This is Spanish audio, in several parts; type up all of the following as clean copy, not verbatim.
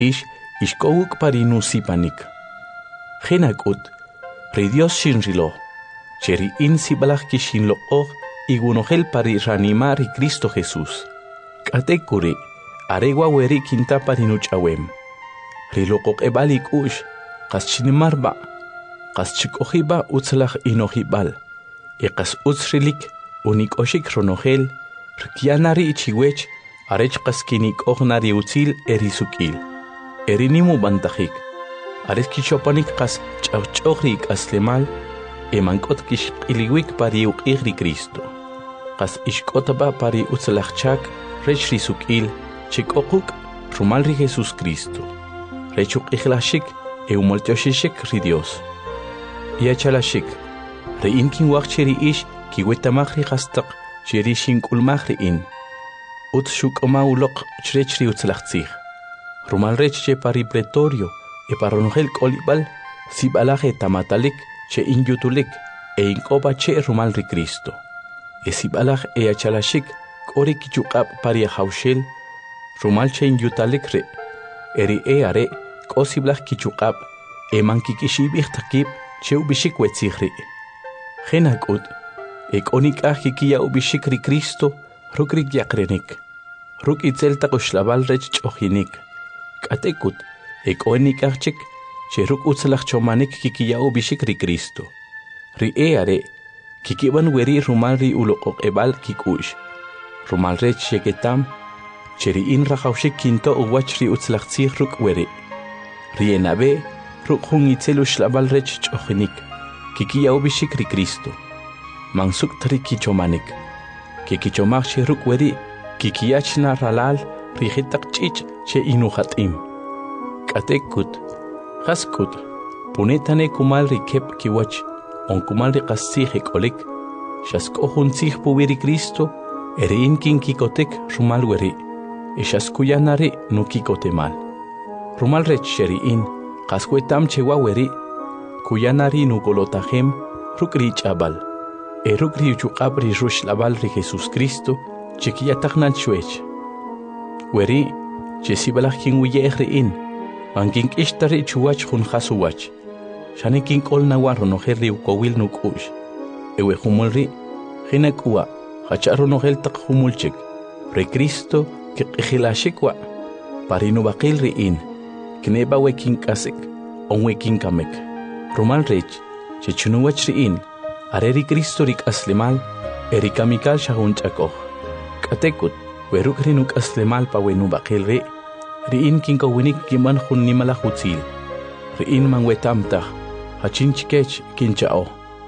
ishkowuk parinusipanik. Genakut, ri Dios shinrilo, cheri in sibalak kishinlo igunohel pari ranima ri Cristo Jesús. Katekuri, aregua weri kinta parinuchawem. Rilokok ebalik ush, kas chinimarba, kas chikohiba utzlach inohibal, kas utzrilik unik oshik ronohel, rikianari ichiwech, arech kaskinik ohnari utzil erisukil. Erinimu bantajik, arech kichopanik kas chawchohrik aslemal, emankot kishiliwik pari ukigri Cristo. Kas ishkotaba pari utzlachchak, rech risukil, chikokuk, rumalri Jesús Cristo. Rechuk ihlashik, eumoltioshishik ri Dios. Iachalashik, reinkin wachcheri ish, kiwetamachri hastak, cheri shinkulmachri in. Utshuk maulok chrechri utzlachtzich. Rumal rechche pari pretorio, paronogel kolibal, sibalaje tamatalik, che inyutulik, inkoba che rumal ri Cristo. Sibalaj iachalashik, kori kichukab pari haushel, rumal che inyutalik re. Eri are, kosiblach kichukab, mankikishibich takib, che ubishik wetzihri. Genakut, onik kikia ubishik ri Cristo, rukrik yakrenik. Ruk itzel takoshlaval rech chohinik. Katekut, onik achik, che ruk utzlach chomanik kikia ubishik ri Cristo. Ri are, kikiban weri rumal ri ulokok ebal kikush. Rumal rech sheketam, cheri in rajaushik kinto uwach ri utzlachtzich ruk weri. Rienabe, ruk hun itzelu shlabal rech chohinik. Kikia ubishik ri Cristo. Mansuk tri kichomanik. Kikichomach che ruk weri, kikiachna ralal, rihitak chich che inuhatim. Katekut, haskut, punetane kumal rikep kiwach, on kumal rikasih ekolik, shaskohun sich puwiri Cristo, erein kin kikotek rumal weri. Ishaskuyanari no kikotemal. Rumal rech sheriin, kaskuetam chewa weri, kuyanari no golotahem, rukri chabal. Rukri uchukabri rush labal ri Jesús Cristo, chiquiyataknal chuech. Weri, chesibalajkin wiyehriin, mankin ishtari chuach hun hasuwach. Shanikin kol nawarro no herri ukowil nukush. Ewe humulri, hinakua, hacharo no heltak humulchik, re Cristo, que ejilashikwa parino bakil riin kneba wekin kasik on wekin kamek rumal rech chechunuwach riin areri Cristo rik aslemal erikamikal shahun chakoh katekut weruk rinuk aslemal pa wenu bakil riin kinko winik kiman hun nimala hutzil riin man wetamtah hachin chikech kinchao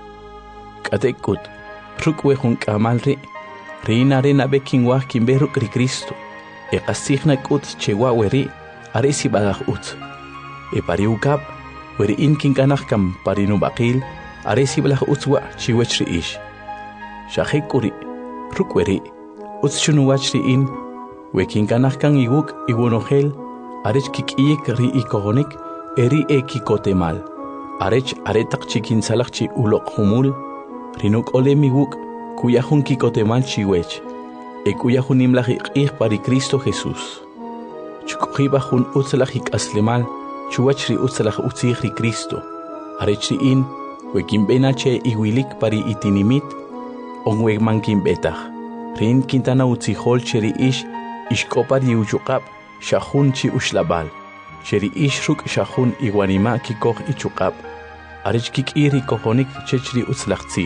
katekut ruk wehun kamal riin arena bekin wah kimberuk ri Cristo Kasigna kut chewa weri, aresi bagah ut. Pariukab, weri inkin kanakam parinu bakil, aresi balah utwa chiwachri ish. Shahekuri, rukweri, utschunuwachri in, wekin kanakang iwuk iwonohel, arech kikiyek ri ikohonik, eri kikotemal. Arech aretak chikin salakchi ulok humul, rinuk olemi wuk, kuyahun kikotemal chiwech. Ekuyahun imlahik pari Cristo Jesús. Chukujibahun utzlahik aslemal, chuachri utzlah utzihri Cristo. Arechri in, wekimbenache iwilik pari itinimit, onweg mankimbetah. Rin kintana utzihol cheri ish, ishkopari uchukab, shahun chi ushlabal. Cheri ish ruk shahun iwanima kikoh ichukab. Arechkik iri kohonik chechri utzlahtzih.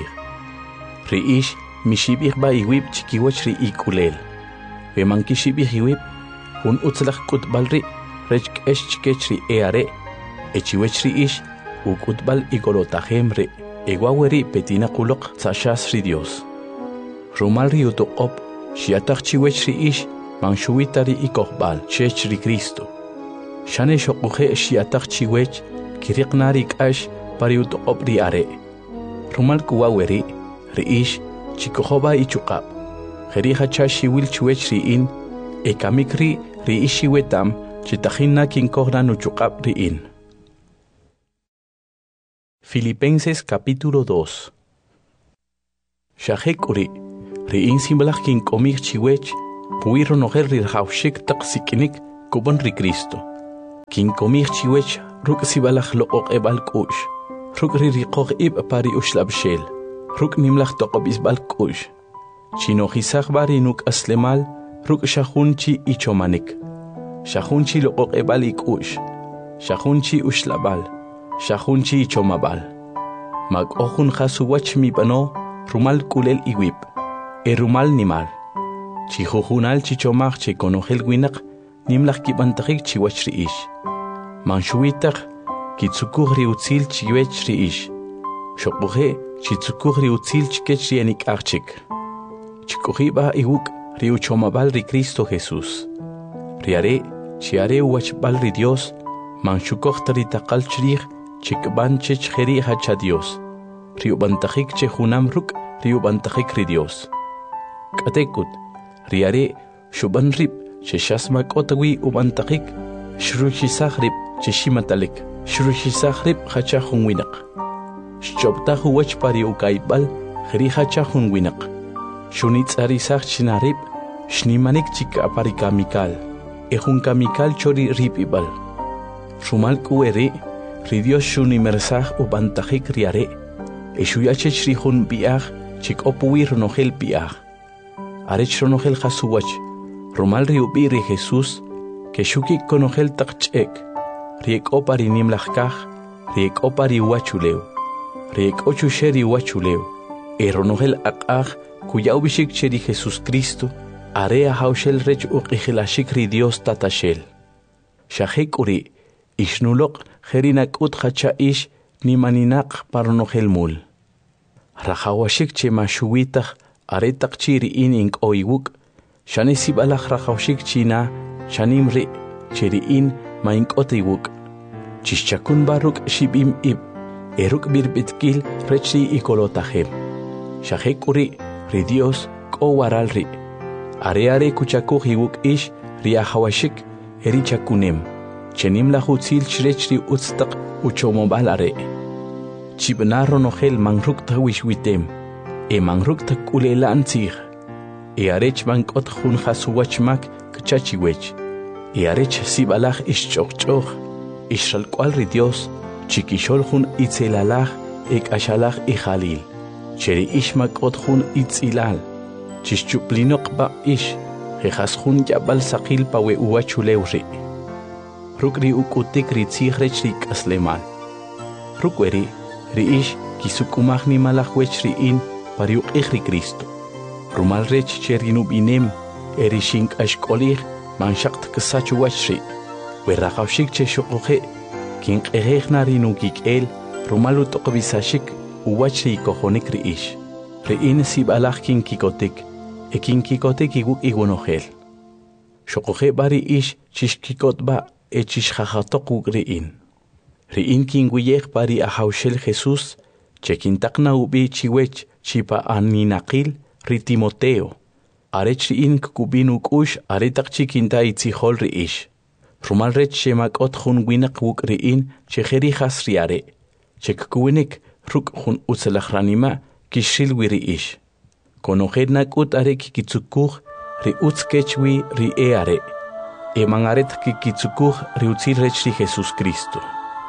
Ri ish, mishibih ba iwib chikiwachri ikulel. Weman kishibih iwib, hun utzlach kutbalri, rech esh chikechri eare, echiwechri ish, ukutbal igolotahemre, egwaweri petina kulok tzashasri Dios. Rumalri utoqop, shiatach chiwechri ish, manshuitari ikohbal, chechri Cristo. Shane shokuhe shiatach chiwech, kiriknari kash, pari utoqop riare. Rumal kuwaweri, riish, chikohoba ichukab. Jeriha chashi wil chuech riin, ekamikri riishi wetam, chitahina kinkohra nuchukab riin. Filipenses capítulo 2. Shahekuri, riin simbalach kinkomik chiwech, puiro noher rirhaushik taksikinik, kuban ri Cristo. Kin komich chiwech ruk sibalach loqoq ebal kush. Ruk ririqoq ib pari ushlab shel. Ruk nimlach toqobis bal kush. Chino hisach bari nuk aslemal ruk shahunchi ichomanik. Shahunchi loqoq ebal ikush. Shahunchi ushlabal. Shahunchi ichomabal. Mag ohun khasuwach mi bano rumal kulel iwip. E rumal nimal. Chihujunal chichomach che konogel winak nimlach kibantakik chiwach riish. Manshuitak kitsukuh riutzil chiwech riish. Shokuhe chitsukuh riutzil chikech rienik archik. Chikuhiba iwuk riuchomabal ri Cristo Jesús. Riare chiare uwachbal ri Dios. Manshukoh taritakal chrih chikban chech jeri hacha Dios. Riubantakik che junam ruk riubantakik ri Dios. Katekut riare shuban rip cheshasmak otawi ubantakik shruchisach rip cheshimatalik shruchisach rip hacha junwinak. Shchoptahu wach pari ukaibal jeri hacha junwinak. Shunitz arisach chinarip shnimanik chika aparikamikal. Ejunkamikal chori rip ibal. Rumal kuere ri Dios shunimersach ubantakik riare. Eshuyachech rihun biach chik opuwi ronogel biach. Arech ronogel jasuwach. Rumal riubi ri Jesús que shukik konogel takchek. Riek opari nimlachkaj. Riek opari wachuleu. Riek ochusheri wachuleu. Ronogel akaj kuyaubishik cheri Jesús Cristo. Area haushel rech uqijilashik ri Dios tatashel. Shahek uri ishnulok jerinak ut hacha ish nimaninak paronogel mul. Rajawashik che mashuwitach aretak chiri in oiwuk. Shani sibalach rajawshik china shanimri chiri in mainkotiwuk. Chishchakun baruk shibim ib. Eruk birbitkil rechi ikolotahem. Shahek uri ri Dios ko waralri. Are kuchakuh iwuk ish riahawashik erichakunem. Chenim la hutzil chirechri utstak uchomobal are. Chibnaro nogel mangruk tawishwitem. E mangruk takulela antzig. E arech bankot hun hasuwachmak kchachiwech. E arech sibalach ishchokchoch. Ishalkwal ri Dios. Chikishol hun itzelalach ek ashalach ijalil. Cheri ishmakot hun itzilal. Chishchuplinok ba ish. Jejas hun yabal sakil pawe uwachulewri. Rukri ukutik ri tsigrech ri kaslemal. Rukweri ri ish kisukumach ni malachwech ri in pariuk ri Cristo. Rumal rech cherinu binem erishink ashkolir manshakt kasachuwach ri. Werrakawshik che shokoje kink rinu kikel rumalu tokbisashik uwach ri kohonik ri ish. Ri in sibalach kinkikotik e kinkikotik iguk igunogel. Shokoje bari ish chishkikot ba echish jajatok riin. Riin kinguyek pari ahaushel Jesús, chekintakna ubi chiwech chipa aninakil ri Timoteo. Arech riin kubinuk ush aretak chikinta itzihol riish. Rumal rech shemakot hun winak wuk riin chejeri has riare. Chek kuwinik ruk hun utzelachranima kishil wiriish. Konojednak ut are kikitsukuh ri utskechwi ri eare. Emangaret kikitsukuh riutzil rech ri Jesús Cristo.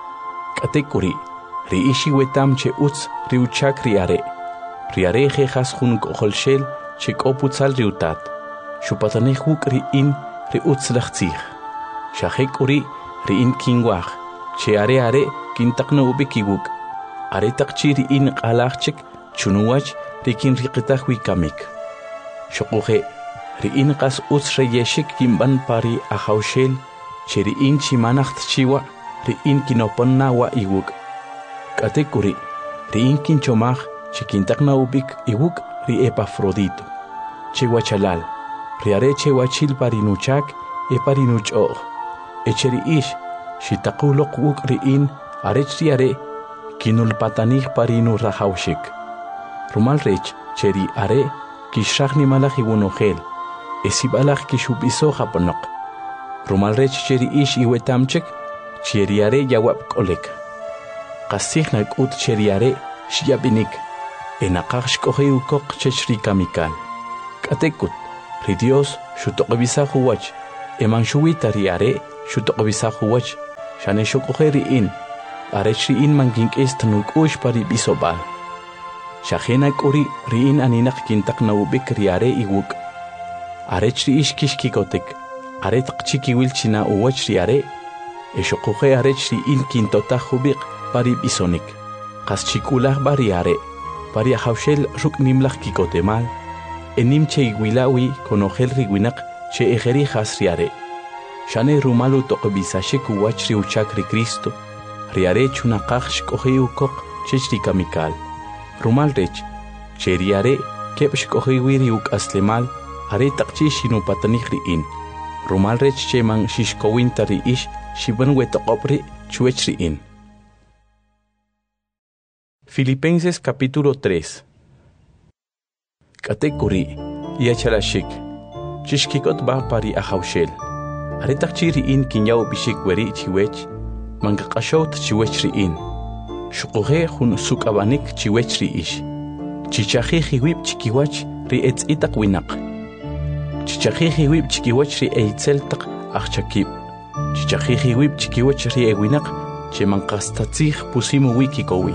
Katekuri ri ishi wetam che utz riuchak riare. Riare jejas hun koholshel che koputzal riutat. Shupatanehuk ri in ri utzlachtzig. Shahekuri ri in kingwach. Che are kintakna ubikiwuk. Are takchi ri in qalachchik chunuwach ri kin riqitah wikamik. Shokuhe ri in qas utz reyeshik kimban pari ahaushel che ri in chimanacht chiwa ri in kinoponna wa iwuk. Katekuri ri in kinchomach che kintakna ubik iwuk ri Epafrodito. Che wachalal ri are che wachil parinuchak e parinuchoh. Echeri ish shitakulok wuk ri in arech ri are kinulpatanich parinu rahaushik. Rumal rech cheri are kishachni malach iwunogel. Esibalach kishubiso japonok. Rumal rech cheri ish iwetamchek cheriare yawab kolek. Kasihnak ut cheriare shiabinik. Enakach shkohe ukok chechri kamikal. Katekut ri Dios shutokbisa huwach. Eman shuwita riare shutokbisa huwach shane shokoje ri'in, arech ri'in mankink'is tnuk'ux pari bisobal. Shajena k'uri ri'in aninak kintak naubik riare iwuk. Arech ri'ish kishkikotek, are taqchikiwil china uwach riare, shokoje arech ri'in kintotaj hubik pari bisonik. Qas chikulaj bariare, pari ahawshel ruknimlaj kikotemal, enim che igwilawi konojel riwinak che ejeri jas riare. Shane rumalu toqbisashek uwach riuchak ri Cristo, riare chunaqaj shkoje ukok chech rikamikal. Rumal rech, che riare kep shkoje wiri uk aslemal, are taqchi shinu patanik ri'in. Rumal rech che man shishkowinta ri'ish shiban wetaqopri chuech ri'in. Filipenses capítulo 3. Katekuri, yachalashik, chishkikot ba pari ahawshel. Aretakchi ri'in kinyaw bishik weri chiwech, mangakashot chiwech ri'in. Shukuhe hun sukabanik chiwech ri'ish. Chichaji hiwib chikiwach ri'etz itak winak. Chichaji hiwib chikiwach ri'eitzel tak achakib. Chichaji hiwib chikiwach ri'ewinak, che mankastatzih pusimu wiki kowil.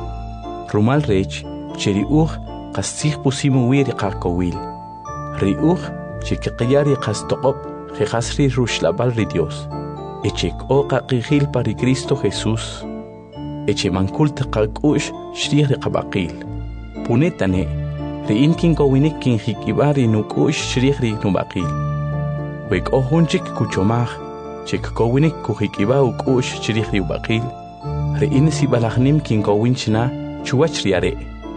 Rumal rech, che ri'uj qastzih pusimu wiri qakowil. Ri'uj, che kiqyari qastoqop, jejasri rushlabal ri Dios. Eche k'oqa qijil pari Cristo Jesús. Eche mankult qak'ush shrih ri qabaqil. Punetane, ri'in kinkowinik kinjikibari nuk'ush shrih ri nubaqil. Wek ohunchik kuchomaj, che kkowinik kujikiba uk'ush shrih ri ubaqil. Ri'in sibalajnim kinkowinchna chuwach riare.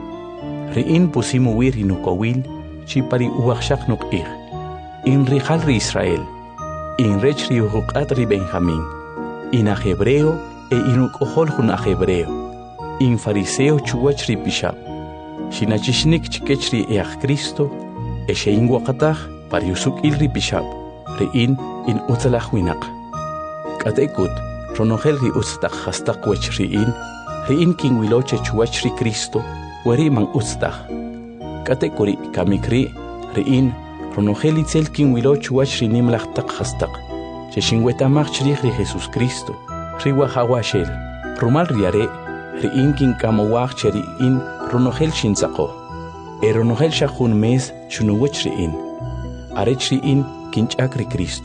Ri'in pusimu wiri nukowil, chipari uwakshak nuk'ir. In rijal ri Israel, in rech ri uhuqat ri Benjamín, in a hebreo e in ukohol hun a hebreo, in fariseo chuwach ri pishab, shinachishnik chikech ri each Cristo, e shein wakataj pari usuk il ri pishab, ri'in in utzalaj winak. Katekut, ronogel ri utztak hastak wech ri'in kin wiloche chuwach ri Cristo, weri man utztak. Katekuri kamikri, ri'in ronogel itzel kin wilo chuwach ri nimlaj tak hastak, che shinwetamaj chrij ri Jesus Cristo, ri wahawashel. Rumal riare, ri'in kin kamowaj che ri'in ronogel shintzako. E ronogel shahun mes shunuwech ri'in. Arech ri'in kinchak ri Cristo.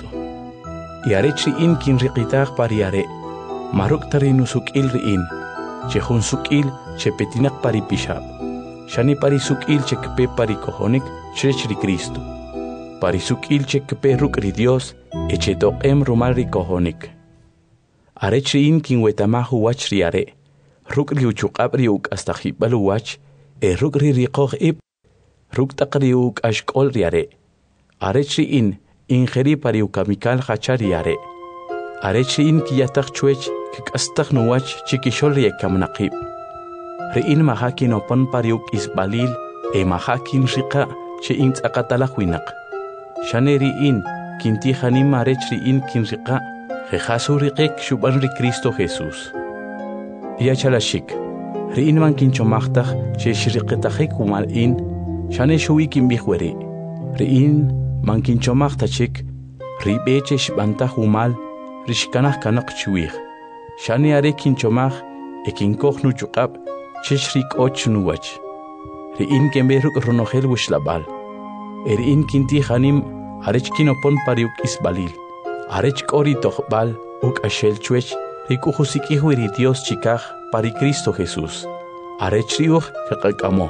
Y arech ri'in kin riqitaj pariare, maruk tari nusukil ri'in, che hun sukil che petinak pari pishab. Shani pari sukil che kpe pari kohonik chrech ri Cristo. Pari sukil che kpe ruk ri Dios e che toqem rumal ri kohonik. Arech ri'in kin wetamahu wach riare, ruk ri uchuqab ri uk hasta jibalu wach, e ruk ri riqoj ib, ruk tak ri uk ashkol riare. Arech ri'in ingeri pari ukamikal hachar riare. Arech ri'in kiyatak chuech kikastak nuwach chikishol ri ekamnaqib. Ri'in mahakin opan pari uk isbalil e mahakin riqa che intzakatalaj winak. Shane ri'in kintijanim arech ri'in kin riqa, jejasu riqek shuban ri Cristo Jesús. Yachalashik, ri'in man kinchomajtaj che shriqetajek umal'in, shane shuwi kinbijweri. Ri'in man kinchomajtachik, ribeche shbantaj umal, rishkanaj kanak chuwij. Shane are kinchomaj, e kinkoj nuchuqab, che shrik'och nuwach. Ri'in kenberuk ronogel wishlabal. Ri'in kintijanim arech kinopon pari uk isbalil. Arech k'ori tojbal uk ashel chuech, rikujusikij ri Dios chikaj pari Cristo Jesús. Arech riuj kaqakamo.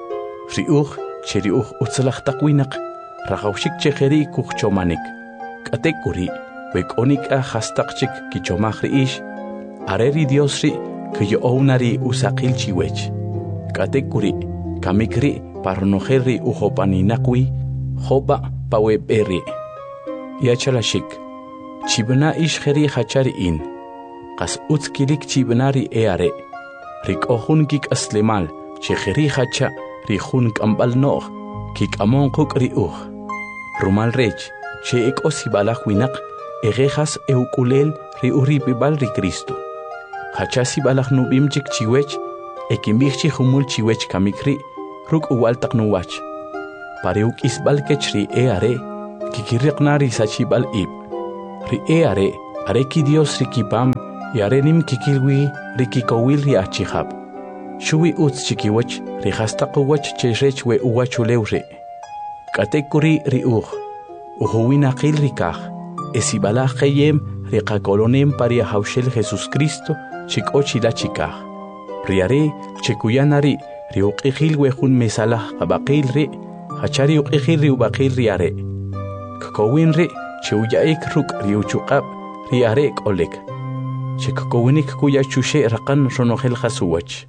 Riuj che riuj utzalaj takwinak, rajawshik che jeri kujchomanik. Katekuri, wekonik a hastakchik kichomaj ri'ish, are ri Dios ri kiyo'ownari usaqil chiwech. Katekuri, kamikri parnojel ri ujopaninakwi, joba paweberi. Yachalashik, chibna ish jeri hachari in, qas utzkilik chibnari eare, rik'ojun kik aslemal, che jeri hacha rijun kambal no'j, kik amon quk ri'uj. Rumal rech, che ek'osibalaj winak, egejas eukulel ri uripibal ri Cristo. Hachasibalaj nubimchik chiwech, ekimbijchi humul chiwech kamikri, ruk uwaltak nuwach. Pari uk isbal kech ri eare, kikiriqna ri sachibal ib. Ri eare, are ki Dios ri kipam, Yarenim kikilwi rikikowil ri achihab. Shuwi uts chikiwach ri hastaqwach cherech we uwachulewre. Katekuri ri uhuwinaqil rikaj. Esibalaj kayem riqakolonem paria hawshel Jesus Cristo chikochila chikaj. Riare chekuyanari ri uqijil wejun mesalah qabaqil ri hachari uqijil ri ubaqil riare. Kakowin ri cheuyaik ruk ri uchuqab riare kolek. Chekakowinik kuya chushe raqan ronogel jasuwach.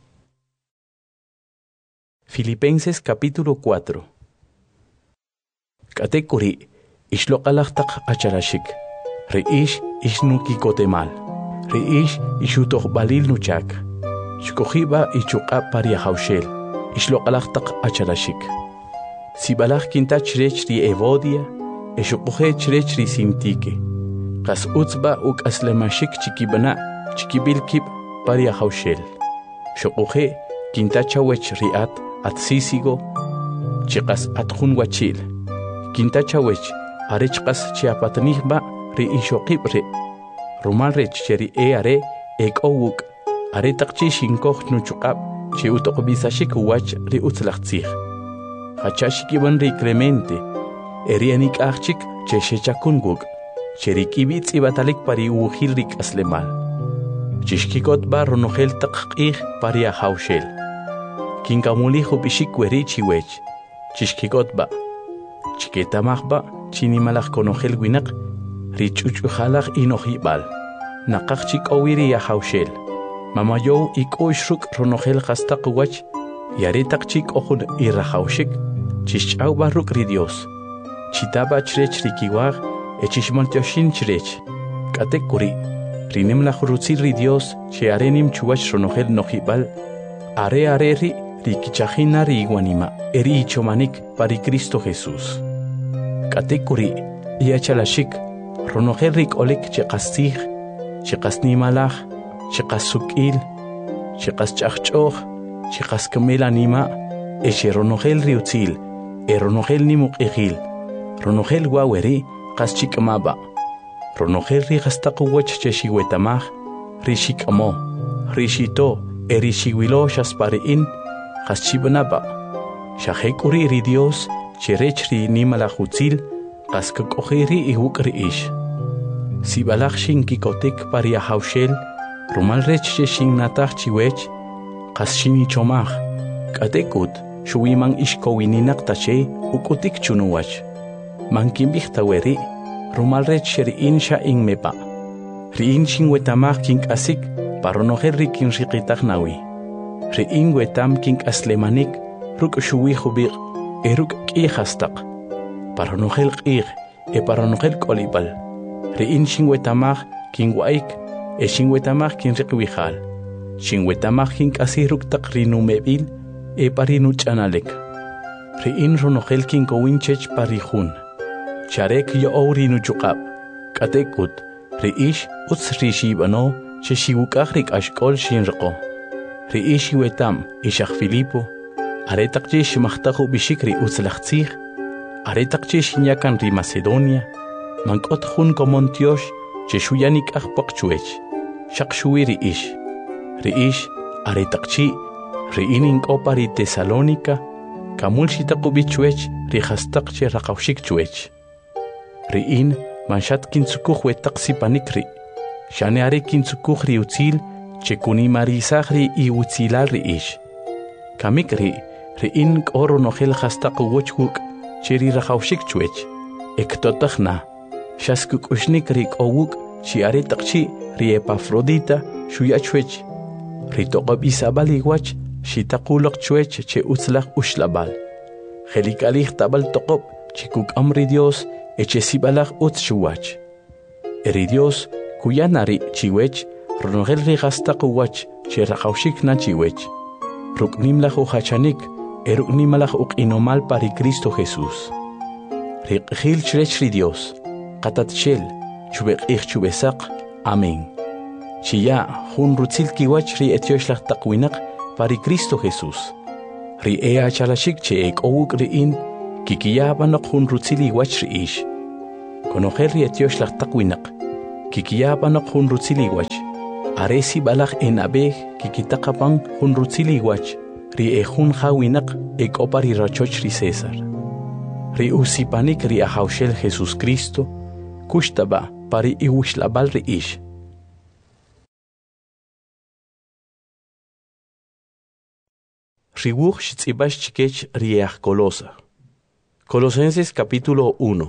Filipenses capítulo 4. Katekuri ishloqalaqtaq acharashik. Reish ishnuki kotemal. Reish ishutoqbalil nuchak. Shkojiba ichuqab paria hawshel. Ishloqalaqtaq acharashik. Sibalaj kinta chrech ri Evodia, eshuqoje chrech ri Sintike. Qas utzba uk aslemashik chikibana chikibilkib paria hawshel. Shuqoje kinta chawech riat atsisigo chiqas atjun wachil. Kinta chawech arechqas chiapatnihba ri ishoqibre. Rumal rech cheri are ekowuk are taqchi shinkoj nuchuqab chi utoqbisashik wach ri utzlaqtzij. Hachashikiban ri Clemente erianik achik che shechakunguk cheri kibitz ibatalik pari ujil rik aslemal. Chishkikot ba ronogel taqqij paria hawshel. Kinkamuliju bishik werichi wech. Chishkikot ba chiketamajba chinimalaj konogel winak richuchujalaj inojibal. Naqaqchik owiri ya hawshel. Mamayow ikoyshruk ronogel hastaqwach yaretaqchik ojun irrajawshik chishch'aw barruk ri Dios. Chitaba chrech rikiwaj echishmaltyoshin chrech. Katekuri rinemlaj rutzil ri Dios che arenim chuwach ronogel nojibal. Are ri rikichajina ri iguanima eri ichomanik pari Cristo Jesús. Katekuri yachalashik ronogel rik olek cheqastij cheqasnimalaj cheqasuk'il cheqasch'ajch'oj cheqaskamel anima eche ronogel riutzil ronogel nimuq'ijil ronogel waweri qaschik'maba ronogel ri qastaqwach chexiwetamaj rixik'amo rixito erixiwilo xaspari'in qaschibanaba xajek'uri ri Dios cherech ri nimalajutzil qaskak'ojeri iwuk' ri'ix. Sibalaj xinkikotik paria hawshel rumal rech chexinnataj chiwech qas xinichomaj k'atekut xuwiman ixkowininaq tache uk'utik chunuwach. Mankinb'ij taweri rumal rech xeri'in xa inmepa. Ri'in xinwetamaj kink'asik paronogel ri kinriqitaj nawi. Ri'in wetam kink'aslemanik ruk' xuwij ubiq ruk' k'ij hastaq. Paronogel q'ij paronogel k'olib'al. Ri'in xinwetamaj kinwa'ik xinwetamaj kinriqwijal. Xinwetamaj kink'asij ruk' taq rinumeb'il parinuch'analek. Ri'in ronogel kinkowin chech parijun. Charek yo'ow rinuchuqab. K'atekut ri'ix utz rixib'ano chexiwuk'aj rik'axk'ol xinriqo. Ri'ix xiwetam ixaj Filipo are taqchi ximajtaj ub'ixik ri utzlajtzij are taqchi xinyakan ri Macedonia mank'ot jun komontiox che xuyanik'aj paqchuech xaq xuwi ri'ix are taqchi ri'in ink'opa ri Tesalónica kamul xitaq ub'ichuech ri jastaq che raqawxik chuech. Ri'in manxat kintzukuj wetaq sipanik ri xane are kintzukuj ri utzil che kunimarisaj ri iutzilal ri'ix. Kamik ri'in k'o ronogel jastaq uwochwuk che ri raqawxik chuech ektotaj na xaskuk'uxnik ri k'owuk chi are taqchi ri Epafrodita xuyachwech ri toqob isabal iwach xitaqulaq chuech che utzlaj uxlabal. Jelik'alij tabal toqob chi kuk'am ri Dios eche sibalaj utz xuwach. Ri Dios kuyanari chiwech ronogel ri jastaq uwach che raqawxik na chiwech. Ruk'nimlaj ujachanik ruk'nimalaj uq'inomal pari Cristo Jesús. Riq'ijil chrech ri Dios qatatchel chubeq'ij chubesaq. Amén. Chiya jun rutzil kiwach ri etioxlaj taq winaq pari Cristo Jesús. Ri achalashik che ek'owuk ri'in kikiyab'anaq jun rutzil iwach ri'ix. Konojel ri etioxlaj taq winaq kikiyab'anaq jun rutzil iwach Aresi balak en abe kikitakapan hun rutzili wach, ri ehun hawinak ekopari rachoch ri César. Ri usipanik ri ahaushel Jesús Cristo, kushtaba pari iwishlabal ri ish. Riwuch shitzibash chikech riach Colosa. Colosenses capítulo 1.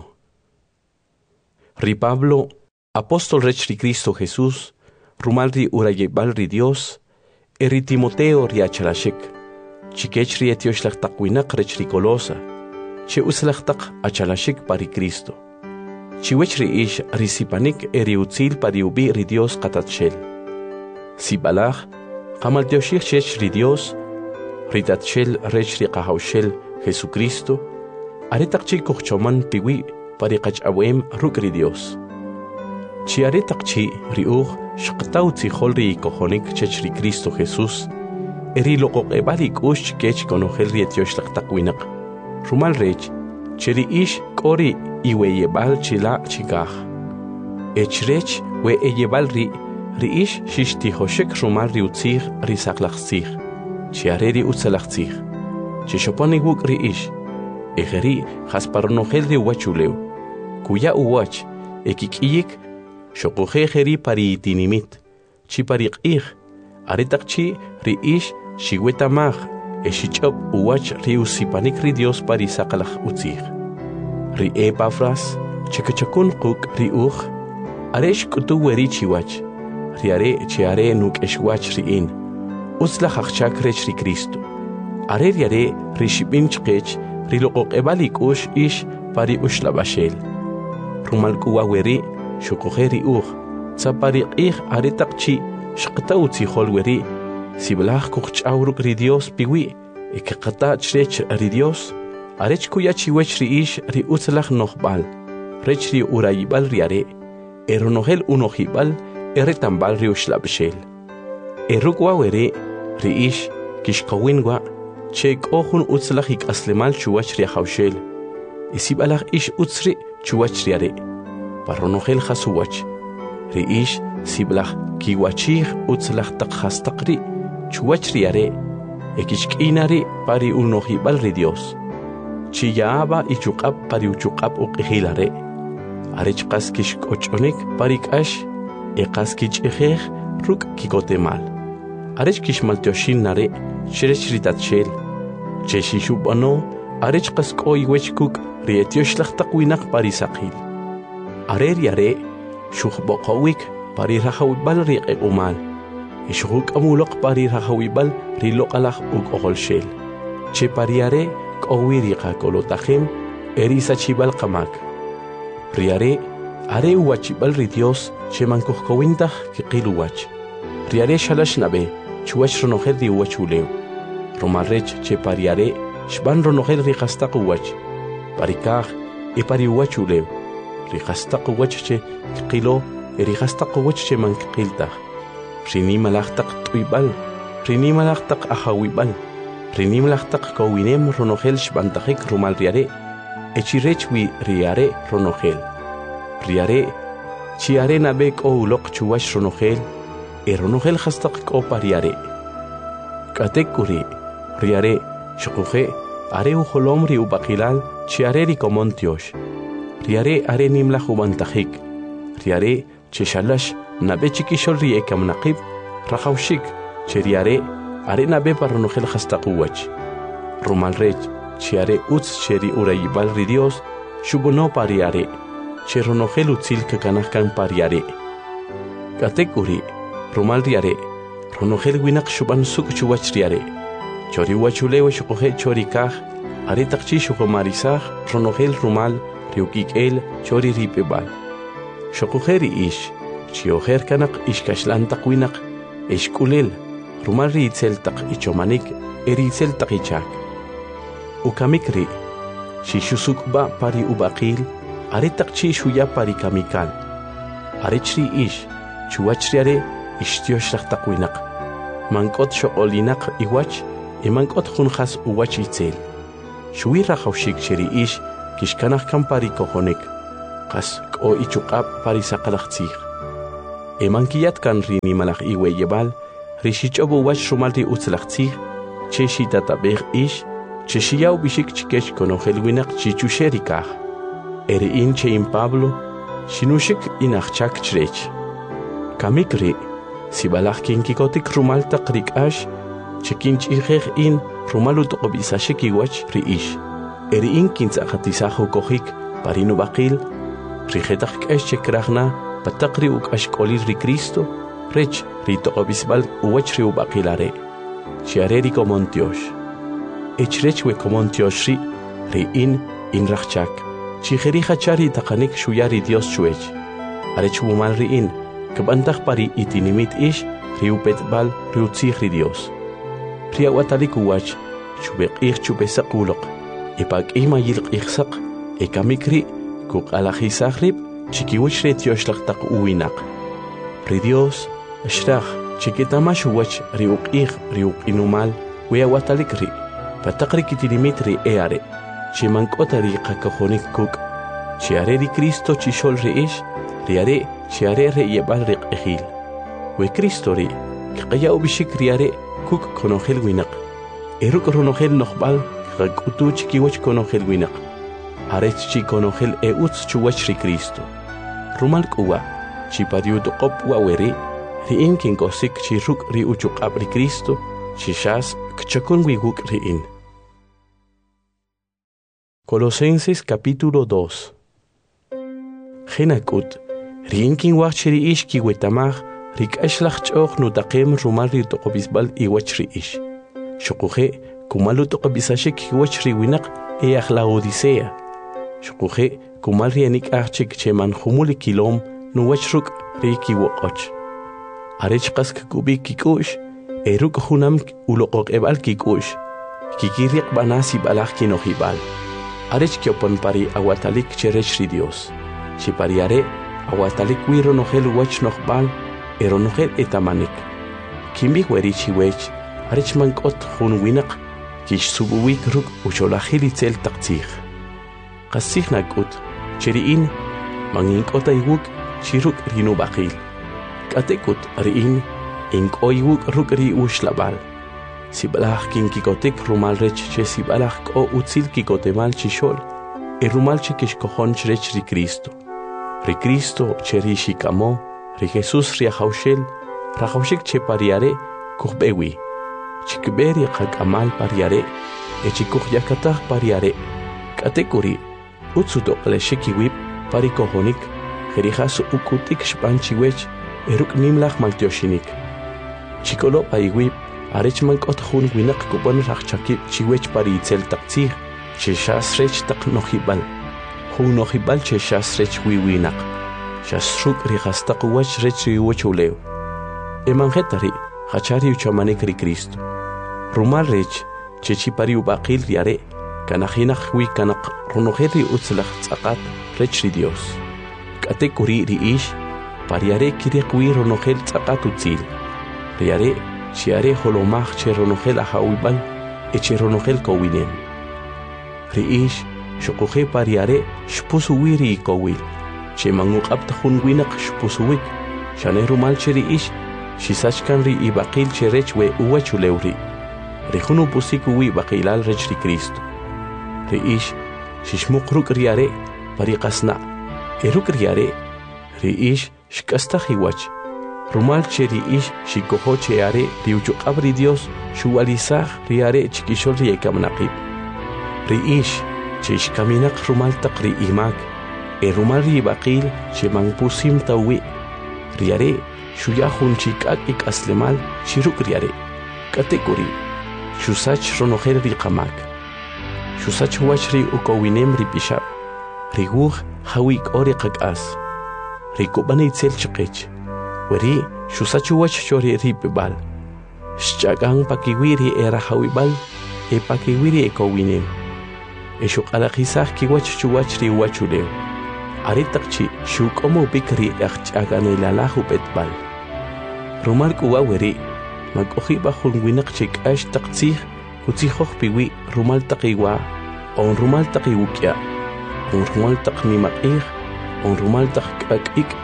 Ri Pablo, apóstol rech ri Cristo Jesús, rumal ri urayebal ri Dios, eri Timoteo ri achalashik, chikech ri etioshlag takwinak rech ri Colosa, che uslagtak achalashik pari Cristo. Chiwech ri ish risipanik eri utzil pari ubi ri Dios katatshel. Sibalach, kamal teoshik chech ri Dios, ritatshel rech ri kahaushel Jesucristo, aretakchi kuchchoman piwi pari kachawem ruk ri Dios. Chi aretakchi riuch shqtau tzihol ri kohonik chech ri Cristo Jesús, eri loqoqebalik ush kech konohel ri etioshlag takwinak. Rumal rech, cheri ish kori iweyebal chila chikaj. Echrech we eyebal ri ish shishtihoshek rumal ri utzig ri saklachzig. Chiareri utzalachzig. Chishoponi wuk ri ish. Ejeri jasparonogel ri wachuleu. Kuya uwach, ekikiyik, shokoje jeri pari itinimit. Chi parik ig. Aretakchi ri ish shiwetamaj. Eshichop uwach ri usipanik ri Dios pari sakalach utzig. Ri Epafras, chekachakun kuk ri uch. Aresh kutu weri chiwach. Riare chiare nuk eshwach ri in. Utzlach achchak rech ri Cristo. Are riare rishibin chkech ri loqoqebalik ush ish pari ushlabashel. Rumal kuwa weri shukoje ri uch. Tzapari ig aretakchi shqta utzihol weri. Siblach kuchawruk ri Dios piwi. Ekekata chrech ri Dios. Arech kuya chiwech ri ish ri utzlach nohbal. Rech ri urayibal riare. Eronohel unohibal eretambal ri ushlabashel. Erukwa weri ri ish kishkawinwa chek ohun utzlach aslemal chuwach ri haushel. Isibalach ish utzri chuwach riare. Paronohel hasuwach. Ri ish siblach kiwachig utzlach takhastaqri chuwach riare. Ekishkinari pari unohibal ri Dios. Chiyaaba ichuqab pari uchuqab uqihilare. Arechqas kishkochonik pari kash eqas kichijej ruk kikotemal. Arech kishmalteoshin nare, shrech ritatshel. Cheshishubano, arech kasko iwechkuk, rietioshlag parisakil. Arer yare, shukhbokawik, parirahawibal riqeumal. Ishuk amulok parirahawibal rilokalach ogolshel. Che pariare, kowirika kolotahim, erisachibal kamak. Riare, are uwachibal ridios, che mankuhkowintah kikiluwach. Riare shalash nabe, chuwach ronohel di uwachuleu. Romarrech che pariare, shban ronohel rikastaq uwach. Parikaj, e pari uwachuleu. Rikastaq uwach che kilo, e rikastaq uwach che mankiltah. Rini malachtaq tuibal, rini malachtaq ahawibal. Rini malachtaq kowinem ronohel shbantajik rumal riare. Echirech wi riare ronohel. Riare, chiare nabek o ulok chuwach ronohel. Eronohel hastaq ko pariare. Katekuri, riare, shukuje, are uholom ri ubakilal, chiare ri komontiosh. Riare are nimla hubantajik. Riare, cheshalash, nabe chikishol ri ekamnaqib, rahaushik, cheriare, are nabe paronohel hastaquwach. Rumalrech, chiare utz cheri urayibal ri Dios, shubono pariare, cheronohel utzil kakanahkan pariare. Katekuri, Rumal riare, ronohel winak shuban suk chuwach riare. Chori wachulewa shukohe chori kaj, aretakchi shukomarisaj, ronohel rumal, riukikel, chori ripebal. Shukoheri ish, chioher kanak ishkashlantak winak, eshkulel, rumal ri itzeltak ichomanik, eri itzeltak ichak. Ukamikri, shishusukba pari ubakil, aretakchi shuya pari kamikal. Arechri ish, chuwach riare, Ishtioshlag takwinak. Mankot shoolinak iwach, mankot hunjas uwach itzel. Shui rahaushik cheri ish, kishkanach kampari kohonek. Kas ko ichukab pari sakalachtzig. Emankiyat kan rini malach iwe yebal, rishichobu wach rumalri utzlachtzig, cheshi tatabeg ish, cheshiyaw bishik chikesh konogel winak chichusherikah. In che Pablo, shinushik inachchak chrech. Kamikri, sibalach kinkikotik rumal takrik ash, chekinch in rumalut obisashik iwach riish. In kintzakatisajo kohik, parino bakil, rijetach kesh chekrachna, patakri uk ashkolir ri Cristo, rech rito obisbal uwach ri ubakilare. Chiareri komontiosh. Echrech we komontiosh ri in rachchak. Chijeri hachari takanik shuyari Dios chuech. Arech wumal ri in, kabantach pari itinimit ish, riupet bal riutzich ri Dios. Riawatalik uwach, chubek ich chubesak ulok. Ipag ima yilk ichsak, ekamikri, kuk alachisakrib, chikiwich retioshlag tak uwinak. Ri Dios, ashrach, chikitamash uwach riuk inumal, wiawatalik ri, patakri kitinimit ri eare. Chimankota ri qakajonik kuk, chiare ri Cristo chishol reish, riare chiare re yebal ri qejil. We Cristo ri, kaya ubishik riare kuk konogel winak. Eruk ronogel nochbal, kakutu chikiwach konogel winak. Arech chi konogel uts chuwach ri Cristo. Rumal kuwa, chipariut qop waweri, ri in kinkosik chiruk ri uchuk ab ri Cristo, chishas kchakun wiguk ri in. Colosenses capítulo 2. Genakut, rinkin wachri ish ki wetamach, rik ashlach choch nutakem rumal ri tokobisbal I wachri ish. Shokuje, kumalu tokobisashek ki wachri winak each la odisea. Shokuje, kumal rianik achik cheman humuli kilom nu wachruk ri ki wokoch. Arech kask kubik kikush, eruk hunam ulokok ebal kikush, kikiriak banasi balach kinohibal. Arech kiopon pari aguatalik cherech ri Dios. Si pariare aguatalik wiro nogel wach nogbal, nogel etamanik. Kimbi werichi wech, arech mankot hun winak, kish subuwik ruk ucholahilitzel taktzich. Kasich nagut, cheriin, manginkota iwuk, chiruk rinu bakil. Katekut riin, inkoiwuk ruk ri ushlabal. Sibalach kinkikotek rumal rech che sibalach ko utzil kikotemal chishol, rumal che kishkohon chrech ri Cristo. Ri Cristo che ri shikamo, ri Jesus ri haushel, rahaushik che pariare kuhbewi. Chikberi kakamal pariare, chikuh yakatah pariare. Katekuri, utsudok le shekiwip parikohonik, jerihas ukutik shpanchiwech, eruk nimlach maltioshinik. Chikolo paiwip, Arech mankot hun winak kubon rachchaki chiwech pari itzel taktzig, cheshas rech tak nohibal. Hun nohibal cheshas rech wiwinak. Shasruk rihastak wach rech riwochuleo. Emangetari, hachari uchamanik ri Cristo. Rumal rech, chechi pari ubakil riare, kanajinach wi kanak runogeri utzlach tzakat rech ri Dios. Katekuri ri ish, pariare kiriak wi runogel tzakat utzil. Riare, Chiare holomach cheronogel ahawibal, echeronogel kowinem. Riish, shokuje pariare, shpusuwiri kowil. Che manguk abtahun winak shpusuwik. Shanerumal cheriish, shisachkan ri ibakil cherech we uwachuleuri. Rihunu pusikuwi bakilal rech ri Cristo. Riish, shishmukruk riare, pariqasna. Eruk riare, riish, shkastahiwach. Rumal cheri ish shikoho cheare riuchuk abri Dios shualizah riare chikishol riekamnaqib. Riish chish kaminak rumal takri imak rumal ribaqil chemangpusim tawi riare shuyahun chikak ik aslemal chiruk riare kategori shusach ronogel riqamak shusach wachri ukowinem ripishab riguh hawik oriqak as rikubani itzel chiqich Weri, shusachu wach chori ripibal. Shchagang pakiwiri era hawibal, pakiwiri ekowinem. Shuk alakisah ki wach chuwach ri wachuleo. Aritakchi, shuk omo bikri achchagan ilalahu petbal. Rumal kuwa weri, magohi bahun winak chik ash taktsih, kutsihoh piwi rumal takiwa, on rumal takiwukya, on rumal taknimakih, on rumal takakik,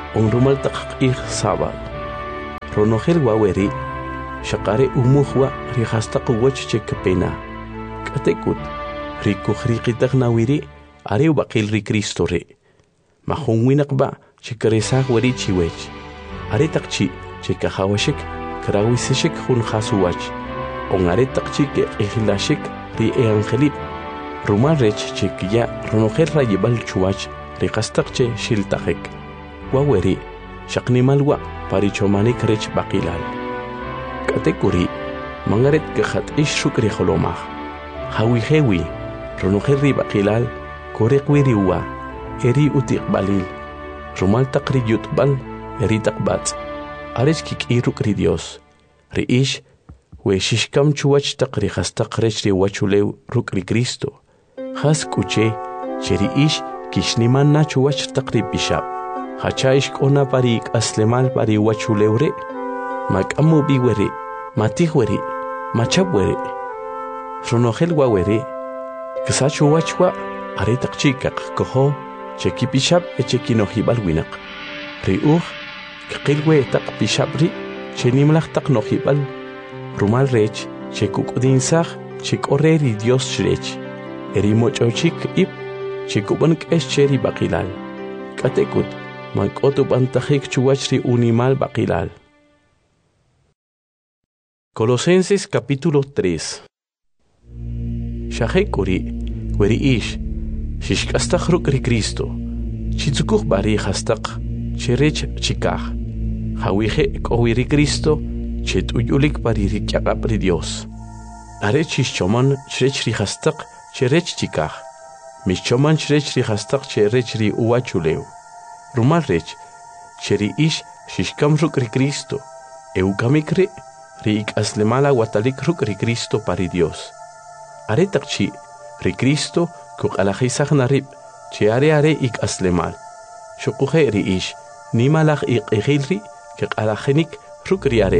onrumal taqir sábado. Ronogel waweri, shaqare umuhwa rihasta quwach chekapena. Katekut, rikukhriqitaqnawiri, are baqil ri Cristo re. Mahunwinaqba chekaresaq weri chiwech. Are taqchi chekahawashik, krawisishik hun khasuwach. On are taqchi ke ihlashik ri eangelip. Rumal rech chekiya ronogel rayibal chuwach rikastaqche shiltaqek. Waweri, shaqnimalwa parichomanik rech baqilal. Katekuri, mangaret kajat ishukri holomah. Hawihewi, ronogel baqilal, korekwiriwa, eri utiqbalil. Rumal taqri yutbal, eri taqbat. Arech kikirukri Dios. Riish, we shishkam chuwach taqri hastaqrech ri wachulew rukri Cristo. Has kuche, cheri ish kishniman na chuwach taqri bishab. Hachaish kona parik aslemal pari wachulewre. Makamu biwere, matihwere, machabwere. Ronogel wawere, kisachu wachwa, aretak chikak koho, cheki bishab echekinohibal winak. Riuh, kakilwe tak bishabri, chenimlach tak nohibal. Rumal rech, chekuk udinsach, chekoreri Dios shrech. Erimochochik ip, chekubank escheri bakilal. Katekut, mankotu bantajik chuachri unimal bakilal. Colosenses capítulo 3. Shahekuri, weri ish, shishkastach rukri Cristo, chitzukuch bari hastaq, cherech chikach, hawije kowiri Cristo, chetuyulik bari rikyakapri Dios. Are chischoman chrechri hastaq, cherech chikach, mischoman chrechri hastaq cherechri uwachulew. Rumal rech, cheri ish, shishkam rukri Cristo, eukamikre, Rik aslemala watalik rukri Cristo pari Dios. Are takchi, ri Cristo kuk alajisach narib, che are ik aslemal. Shukuhe ri ish, nimalach ik egilri, kuk alajenik rukri are.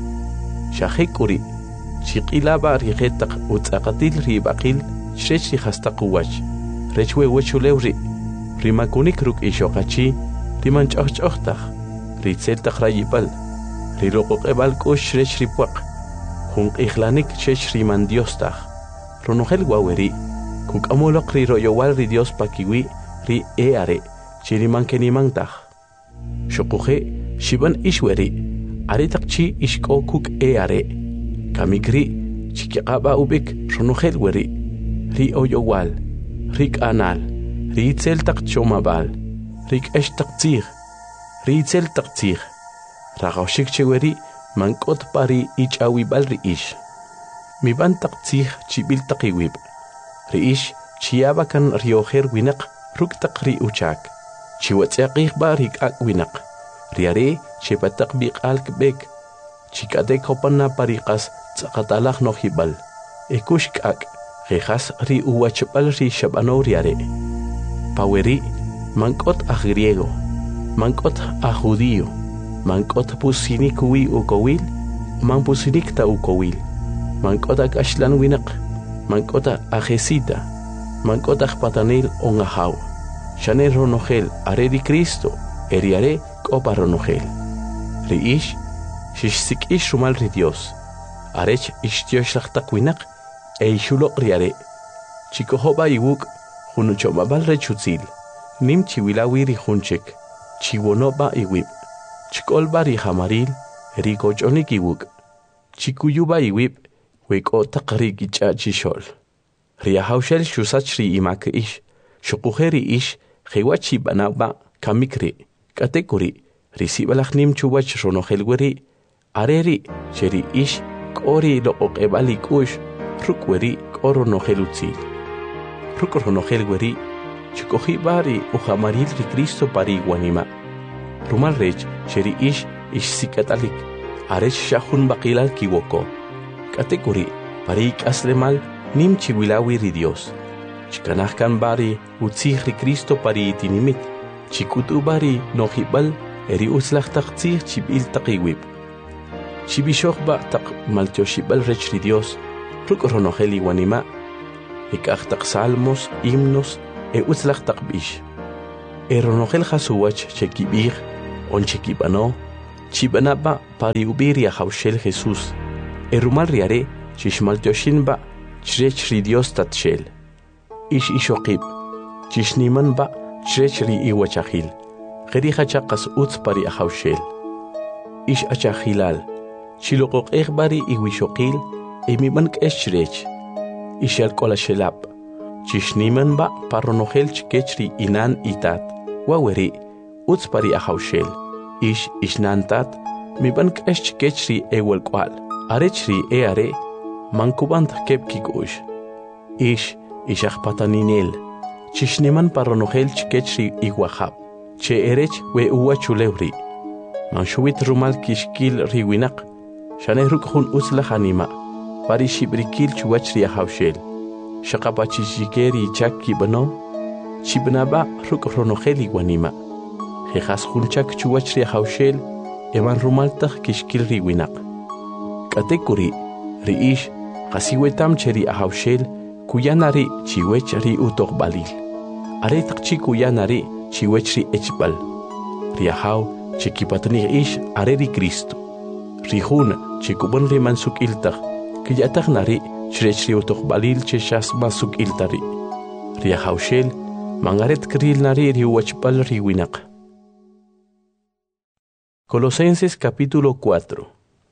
Shahekuri, chikilaba rigetak utzakatil ri bakil, shrech ri hastakuwach. Rechwe wechulewri, rimakunik ruk ishokachi, rimanchochtach, ritzeltach rayipal. Rilokok ebal kush rech ripuak. Hung ihlanik chech riman Dios tach. Ronogel waweri. Kuk amolok ri royowal ri Dios pakiwi ri eare. Chiriman keniman tach. Shokuje shiban ishweri. Aritak chi ishko kuk eare. Kamikri chikiaba ubik ronogel weri. Ri oyowal. Rik anal. Ri itzeltak chomabal. Rik eshtak tzig. Ri itzeltak tzig. Ragaushik cheweri, mankot pari ich awibal riish. Mi bantak tzih chibil takiwib. Riish, chiabakan rioher winak, ruktak ri uchak. Chiwatsiakih ba rikak winak. Riare, chepatak bik alkbek. Chikadek hopana parikas tsakatalak no hibal. Ekushkak, rejas ri uwachapal ri shabano riare. Paweri, mankot a griego, mankot a judío. Mankot pusinik uwi ukowil, man pusinik ta ukowil. Mankot ashlan winak, mankot ajesita, mankot patanil ongahaw. Shane ronogel are di Cristo, eriare kopa ronogel. Riish, shishsik ish rumal ri Dios. Arech ishtioshachtak winak, shulok riare. Chikohoba iwuk, hunuchomabal rechutzil. Nim chiwilawi ri hunchek, chiwonoba iwib. Chkolba ri hamaril, ri gochonik iwuk. Chikuyuba iwib, weko taqri gicha chishol. Ri ahaushel shusach ri imak ish, shukuje ri ish, hewachi banaba kamikri, katekuri, ri sibalach nim chuwach ronogel weri, areri, cheri ish, kori lo okebali kush, rukweri koro nogelutzil. Ruk ronogel weri, chikohiba ri uhamaril ri Cristo pari guanima. Rumal rech, cheri ish sikatalik, arech shahun bakilal kiwoko. Katekuri, parik aslemal, nim chiwilawi ri Dios. Chikanahkan bari, utzih ri Cristo pari itinimit. Chikutu bari, nohibal, eri uslach taktzih chibil takiwib. Chibishoch ba tak maltioshibal rech ri Dios, ruk ronogeli wanima. Ikach tak salmos, himnos, uslach takbish. Ronogel hasuwach chekibir, onchikibano, chibanaba pariubiria haushel Jesús, erumal riare, chishmaltioshinba, chrech ri Dios tatshel. Ish ishokib, chishnimanba, chrech ri iwachahil, gerija chakas utz pari haushel. Ish achahilal, chilokok egbari iwishokil, emimank eschrech. Ishal kolashelap, chishnimanba paronohel chkechri inan itat, waweri, utz pari haushel. Ish ishnantat, mibank eschkechri ewel kwal, arechri eare, mankubant kepkikush. Ish ishachpataninel, chishniman paronohel chkechri iwahab, che erech we uwa chulewri. Manshuit rumal kishkil riwinak, shanehruk hun utzlahanima, pari shibrikil chuachri haushel. Shakapachishikeri chaki bano, chibnaba ruk ronoheli wanima. Jejas hunchak chuachri haushel, evan rumaltach kishkil riwinak. Katekuri, riish, kasiwetam cheri haushel, kuyanari chiwech ri utok balil. Aretak chi kuyanari chiwech ri echbal. Riahau, chikipatni ish areri Cristo. Rihun chikuban rimansuk iltach, kiyatak nari chrech ri utok balil cheshas masuk iltari. Riahaushel, mangaret kril nari riwachbal riwinak. Colosenses capítulo 4.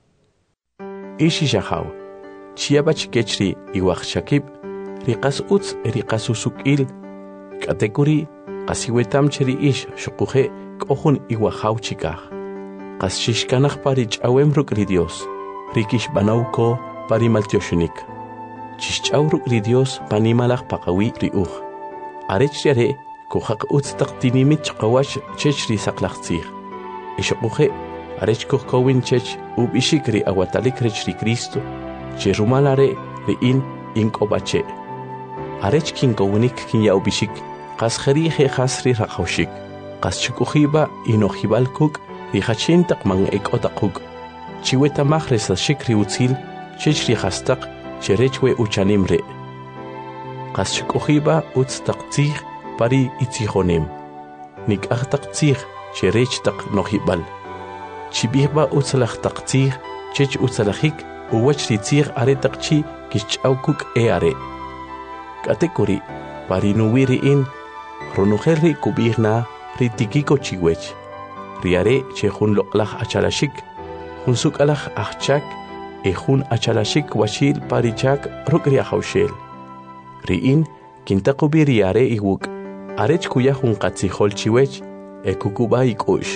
Ishi shahau, chiabach kechri iwachshakib, riqas utz riqas usukil, katekuri, qasiwetam cheri ish shukuhe kohun iwahau chikah. Qas shishkanach pari ch'awem rukri Dios, rikish banauko pari maltioshunik. Chishch'aw rukri Dios panimalach paqawi riuch. Arech riare kuhaq utz taqtinimit chqawash chechri saqlaqtzih. Ishukuhe arech kuhkowin chech ubishik ri awatalik rechri Cristo, che rumalare ri inkobache. Arech kinkowinik kinya ubishik, qas kherihe khasri raqawshik, qas chukuhiba inohibalkuk, rihachintak man ekotakuk, chiweta mahresa shikri utzil, chechri hastak, cherechwe uchanimre. Qas chukuhiba utztaktzih pari itzihonem, nik ahtaktzih, cherech tak nohibal. Chibihba utzalachtaktzih, chech utzalachik, uwachri tzih aretakchi kichaukuk eare. Katekuri, pari nuwiri ronuherri kubihna, ritikiko chiwech. Riare che hun loklach achalashik, hun sukalach achchak, hun achalashik washil parichak rukri haushel. Riin, kintakubi riare iwuk, arech kuya hun katzihol chiwech, kukuba ikush.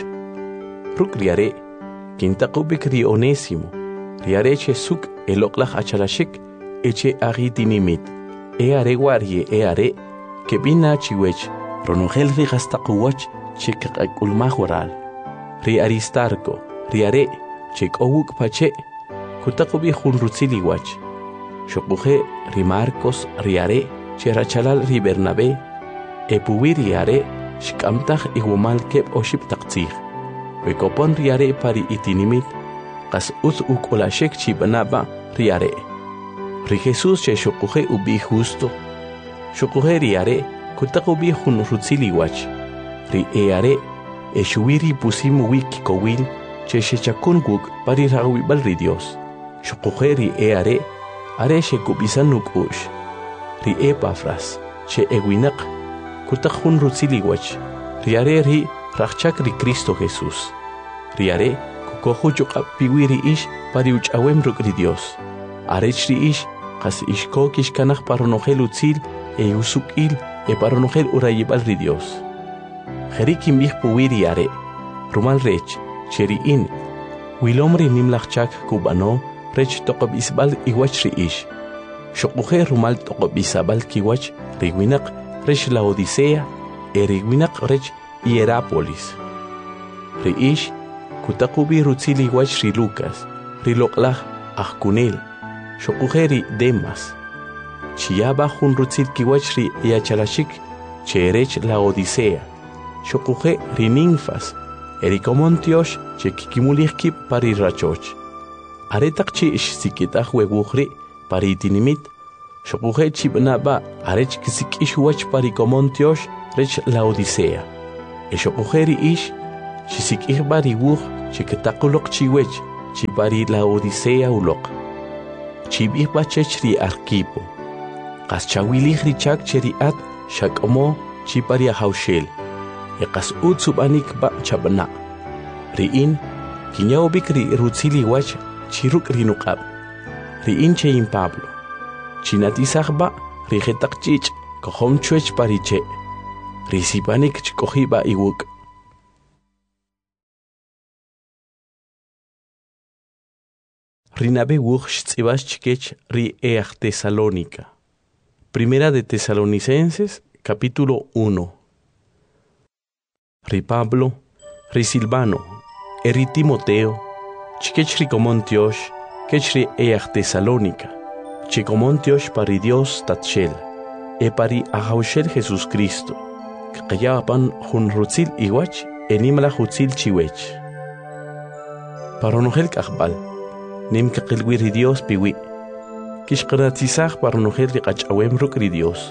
Ruk riare, kintakubik ri onésimo, riare che suk loklach achalashik, eche agitinimit. Eare warie eare, que bina chiwech, ronuhel rigastakuwach, chek ulmahural. Ri Aristarco, riare, chek owuk pache, kutakubi hun rutziliwach. Shokuhe ri Marcos riare, cherachalal ri Bernabé, epuwi riare, shkamtach igumal kep oship taktzih. Wekopon riare pari itinimit, kas uz uk olashek chibanaba riare. Ri Jesús che shokuhe ubi justo, shokuhe riare, kutakubi hun rutziliwach. Ri eare, eshuiri pusimu wiki kowil, che shechakunguk pari rawibal ri Dios. Shokuhe ri eare, are shekubisanuk ush. Ri Epafras, che ewinak, kutak hun rutziliwach. Riare ri rachchak ri Cristo Jesús. Riare, kukohu chukap piwiri ish pari uchawem ruk ri Dios. Arech ri ish, qas ishko kishkanach paronohel utzil, usukil, paronohel urayibal ri Dios. Jerikim bih puwiri are, rumal rech, cheriin, wilomri nimlachchak kubano, rech toqob isbal iwach ri ish. Shokuhe rumal toqob isabal kiwach, riwinak, rech Laodicea, riwinak rech Hierapolis. Ri ish, kutakubi rutzili iwach ri Lucas, ri loklach achkunel, shokuhe ri Demas. Chiaba hun rutzil kiwach ri yachalashik, cherech Laodicea. Shokuhe ri Ninfas, erikomontiosh che kikimulihki pari rachoch. Aretak chi ish sikitach weguhri pari itinimit, shokuhe chibnaba arech kisik ish wach pari komontiosh rech Laodicea. Shokuhe ri ish Chisik irbari wuj, chiketakulok chiwech, chipari la Odisea ulok. Chibih bachech ri Arquipo. Qas chawilih ri chak cheri at, shakomo chipari haushel. Eqas utsubanik ba chabana. Riin, kinyawbik ri rutzili wach, chiruk rinukab. Riin chein Pablo. Chinatisaj ba, ri jetak chich, kohom chuech pariche. Risipanik chkohiba iwuk. Rinabe wuj shtzibas chikech ri Tesalónica. Primera de Tesalonicenses, capítulo 1. Ri Pablo, ri Silvano, ri Timoteo, chikech ri Comontiosh, kech ri Tesalónica, chicomontiosh pari Dios tatshel, pari ahaushel Jesús Cristo, kayapan hun rutzil iwach, enimla hutzil chiwech. Paronogel kahbal, nim kakilwiri Dios piwi, kishkanatisaj paronogel riqachawem rukri Dios.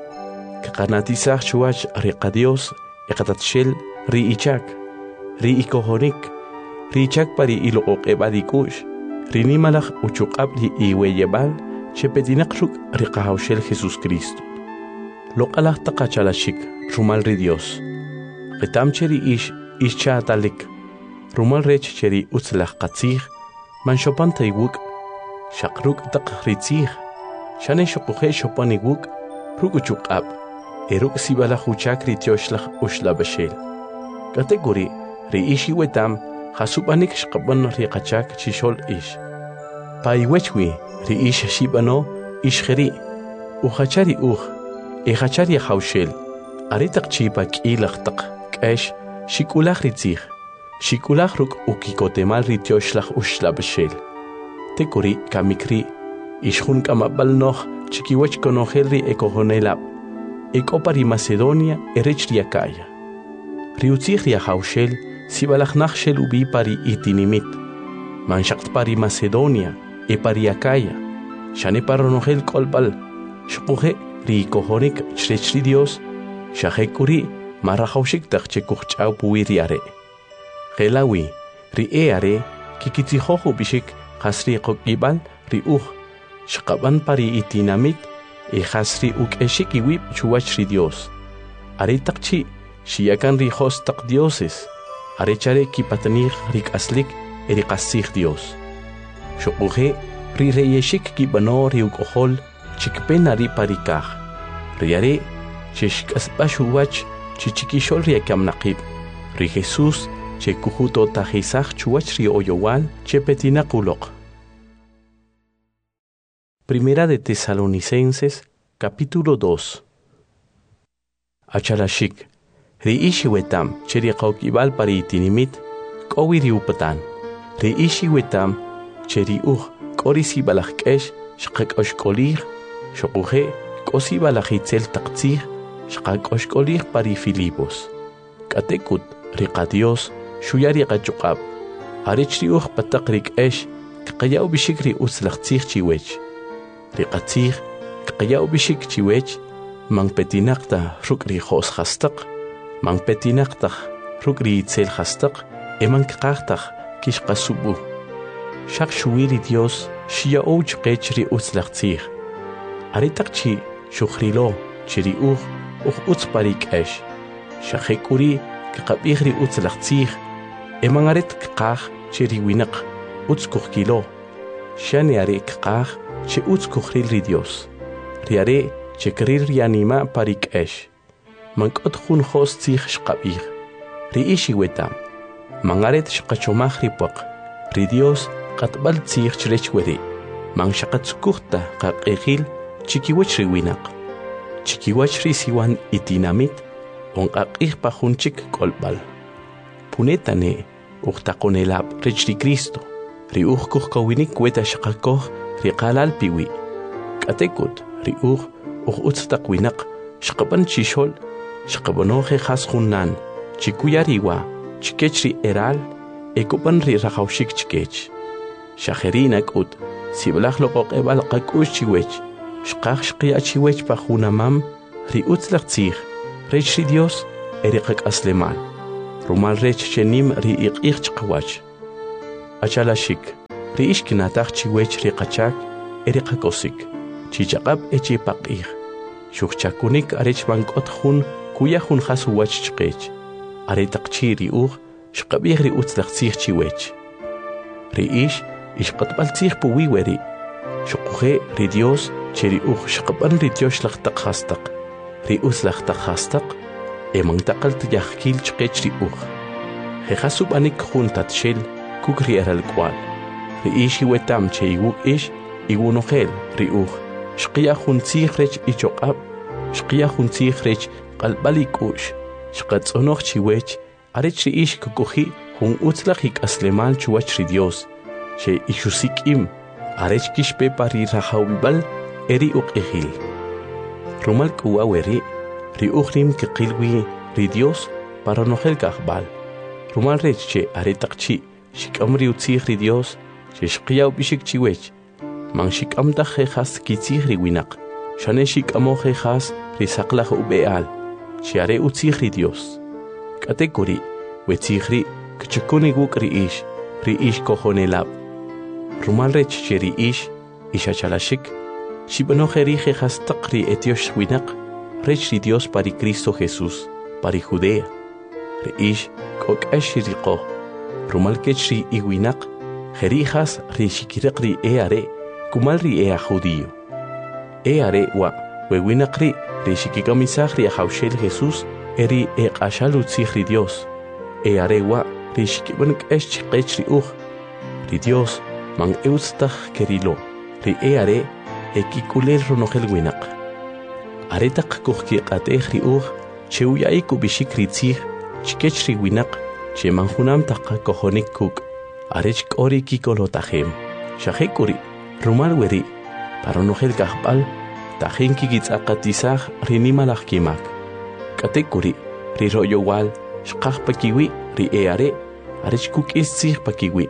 Kakanatisaj chuach riqa Dios, ekatatshel ri ichak, ri ikohonik, ri ichak pari iloqoq ebadikush, ri nimalaj uchuqab ri iweyebal, chepetinak ruk riqahaushel Jesús Cristo. Loqalaj taqachalashik, rumal ri Dios. Qitam cheri ish chaatalik, rumal rech cheri utzlaj qatzij, man shopan taywuk, shakruk taq ritzij, shane shokuhe shopan iwuk, ruk uchuqab, eruk sibalaj uchak ritioshlag ushlabashel. Kategori, ri ishi wetam, hasubanik shqaban riqachak chishol ish. Pa iwechwi, ri ish shibano, ish kheri, uchachari echachari haushel, aritak chipa k'ilaj taq, k'esh, shikulaj ritzij, shikulaj ruk ukikotemal ritioshlag ushlabashel. Tekuri kamikri, ishjun kamabal noh, chikiwech konogel ri ekojonelab, ekopari Macedonia erech riakaya. Riutzij ria haushel, sibalaj nachshel ubi pari itinimit, manshakt pari Macedonia, pari Acaya, shane paronogel kolbal, shpuje ri kohonik chrechri Dios, shahekuri marahaushik tachchekuchau puiriare. Gelawi, ri eare, kikitijojo bishik, hasri kokibal, ri shkaban pari itinamit, hasri eshik iwip chuachri Dios. Are takchi, shiakan ri hostak dioses, arechare kipatanir rik aslik, erikasig Dios. Shokuje, ri reyeshik kibano ri ukohol, chikpena ri parikaj. Riare, chishkasbashuwach, chichikishol ri akamnaqib. Ri Jesús, chekujuto tajisaj chuach ri oyowal, chepetinakulok. Primera de Tesalonicenses, capítulo 2. Achalashik, ri ishi wetam, cheri qaukibal pari itinimit, kowi ri upatan. Ri ishi wetam, cheri korisi balakkesh, shqak oshkolir, shokuje, kosi balakitzel taktzir, shqak oshkolir pari Filipos. Katekut, riqa Dios, shuyari qachukab, arich ri patak rikesh, kqayaw bishikri utzlaktzir chiwech. Riqatzir, kqayaw bishik chiwech, mang petinakta ruk ri khos khastak, mang petinakta ruk ri itzel khastak, eman kqaqtak kishqasubu. Shaq shuwiri Dios, shia ouch qechri utzlaktzir. Aritakchi shukhrilo, chiri utz parik esh. Shaqekuri, kqabihri utzlaktzir, eman arit kqaq chiri winak, utz kuhkilo. Shani are kqaq, che utz kuhril ri Dios. Riare, che krir rianima parik esh. Mankot khun khos tzih shqabih. Ri ishi wetam. Mangaret shqachomach ripaq. Ri Dios, qatbal tzih chrechweri. Man shaqatzkuhta qaqekhil, chikiwach ri winak. Chikiwach ri siwan itinamit, on qaqih pahunchik kolbal. Punetane, uqtaqonelab rech ri Cristo. Ri kawinik weta shaqakoh, ri qalal piwi. Katekut, ri utztaqwinak, shqaban chishol, shqabanoje khashunan, chikuyariwa, chikechri eral, ekupan ri rahaushik chikech. Shaherinak ut, siblach loqoq ebal qakush chiwech, shqaq shqiya chiwech pahunamam, ri utzlaqtzir, rech ri Dios, eriqak asleman. rumal rech chenim ri iqich qawach achalashik ri ishkinataq chiwech ri qachak eri qakosik chichaqab echi paqih shuqchakunik arech bankot jun kuya jun khasuwach chqech are taqchi ri shqabih ri utzlaqsih chiwech ri ishqatbaltsih puwiweri shuquje ri Dios cheri shqaban ri Dios laqtaq hastaq ri uslaqtaq hastaq emantaqalt yaqkil chqech ri jehasub anik jun tatshel kukri aralkwal ri wetam cheiwu igunogel ri shqiya jun tsihrech ichoqab shqiya jun tsihrech qalbalikush shqatzonoj chiwech arech ri kukuji jun utzlaq ikaslemal chuwach ri Dios che ishusikim arech kishpe pari rajawibal eri uqihil rumal kuwaweri ri rim kiqilwi ri Dios para nogel kahbal rumal rech che aretaqchi shikamri utzih ri Dios che shqiya bishik chiwech man shikamta jejas kitzih ri winaq shane shikamo jejas ri saqlaj ubeal che are utzih ri Dios katekuri wetzihri kchukuni guk ri kohonelab rumal rech che ri ishachalashik shibanoheri jejas taqri etiosh winaq rech ri Dios pari Cristo Jesús pari Judea ri kokash riqo rumal kech ri iwinaq jerijas ri shikiraq ri are kumal ri judío are wa wewinaq ri shikikamisaj ri hawshel Jesús eri qashalutzih ri Dios are wa ri shikibanak chiqech ri Dios man eutztaj kerilo ri are ekikulel ronogel winaq aretaq kuhki qatej ri cheuyai kubishik ri tzih chikech ri winaq che manjunam taqa kojonik kuk arech k'ori kikolotajem shajekuri rumal weri paronogel kahbal tajin kigitzaqatisaj ri nimalaj kimak katekuri ri royowal shqaj pakiwi ri are arech kuk'is tzih pakiwi